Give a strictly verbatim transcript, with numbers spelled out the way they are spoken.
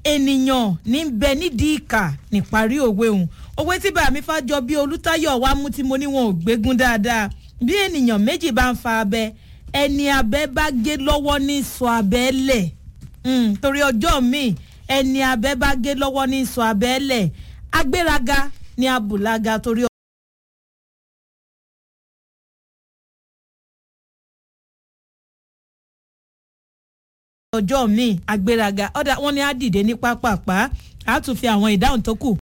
ènìyàn ní bẹ nídìí ìkà níparí òwe òun òwe tí bá mi fàjọ bí Olútáyọ̀ wá mú tí mo ní wọn ò gbégún dáadáa bí ènìyàn méjì bá ń fa abẹ ẹni abẹ bá gé lọ́wọ́ ní sọ abẹ lẹ̀ mm, torí ọjọ́ mi ẹni abẹ bá gé lọ́wọ́ ní sọ abẹ lẹ̀ agbéraga ní abùlága torí ọjọ́ mi agbéraga ọ̀dà wọn ni á dìde ní pápápá á tún fi àwọn ìdáhùn tó kù